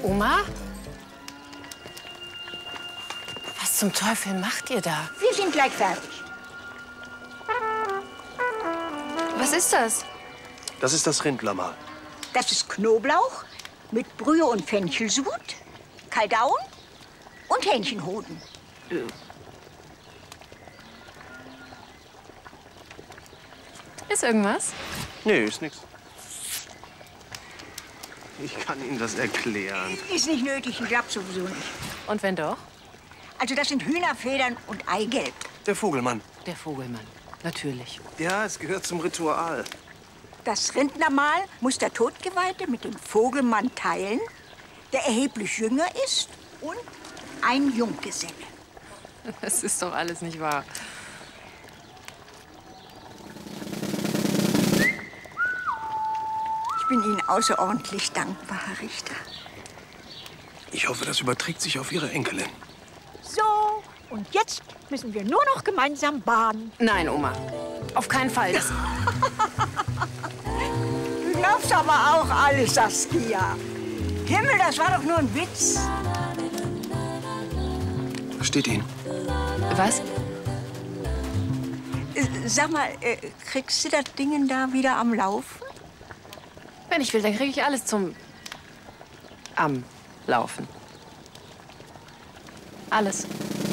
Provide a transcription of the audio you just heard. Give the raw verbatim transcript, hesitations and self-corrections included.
Oma? Was zum Teufel macht ihr da? Wir sind gleich fertig. Was ist das? Das ist das Rindlammer. Das ist Knoblauch mit Brühe und Fenchelsud, Kaldaun und Hähnchenhoden. Ist irgendwas? Nee, ist nix. Ich kann Ihnen das erklären. Ist nicht nötig, ich glaub sowieso nicht. Und wenn doch? Also das sind Hühnerfedern und Eigelb. Der Vogelmann. Der Vogelmann. Natürlich. Ja, es gehört zum Ritual. Das Rindnermahl muss der Todgeweihte mit dem Vogelmann teilen, der erheblich jünger ist, und ein Junggeselle. Das ist doch alles nicht wahr. Ich bin Ihnen außerordentlich dankbar, Herr Richter. Ich hoffe, das überträgt sich auf Ihre Enkelin. So, und jetzt müssen wir nur noch gemeinsam baden. Nein, Oma. Auf keinen Fall. Das Du glaubst aber auch alles, Saskia. Himmel, das war doch nur ein Witz. Was steht Ihnen? Was? Äh, Sag mal, äh, kriegst du das Ding da wieder am Laufen? Wenn ich will, dann kriege ich alles zum... am Laufen. Alles.